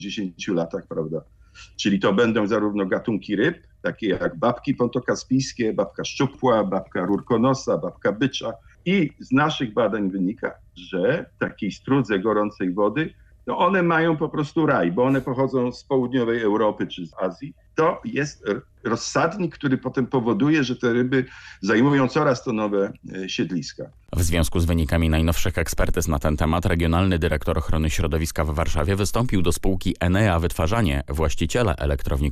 10 latach, prawda? Czyli to będą zarówno gatunki ryb, takie jak babki pontokaspijskie, babka szczupła, babka rurkonosa, babka bycza. I z naszych badań wynika, że w takiej strudze gorącej wody, to one mają po prostu raj, bo one pochodzą z południowej Europy czy z Azji. To jest rozsadnik, który potem powoduje, że te ryby zajmują coraz to nowe siedliska. W związku z wynikami najnowszych ekspertyz na ten temat regionalny dyrektor ochrony środowiska w Warszawie wystąpił do spółki Enea Wytwarzanie, właściciela elektrowni